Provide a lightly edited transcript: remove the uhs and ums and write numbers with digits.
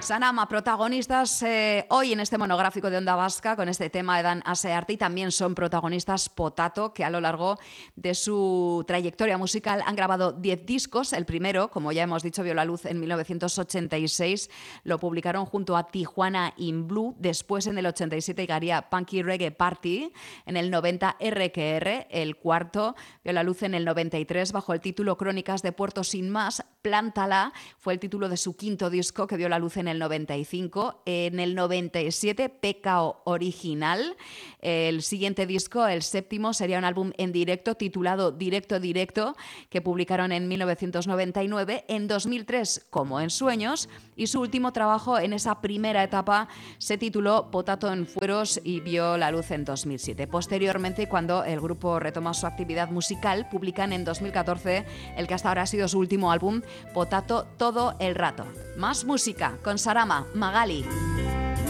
Sanama, protagonistas hoy en este monográfico de Onda Vasca con este tema de Dan Asearte, y también son protagonistas Potato, que a lo largo de su trayectoria musical han grabado 10 discos. El primero, como ya hemos dicho, vio la luz en 1986, lo publicaron junto a Tijuana in Blue. Después, en el 87, llegaría Punky Reggae Party, en el 90 RQR. El cuarto vio la luz en el 93 bajo el título Crónicas de Puerto Sin Más. Plántala fue el título de su quinto disco, que vio la luz en el 95. En el 97, Pecao Original. El siguiente disco, el séptimo, sería un álbum en directo titulado Directo Directo, que publicaron en 1999. En 2003, Como en Sueños, y su último trabajo en esa primera etapa se tituló Potato en Fueros y vio la luz en 2007. Posteriormente, cuando el grupo retoma su actividad musical, publican en 2014 el que hasta ahora ha sido su último álbum, Potato Todo el Rato. Más música con Sarama, Magali.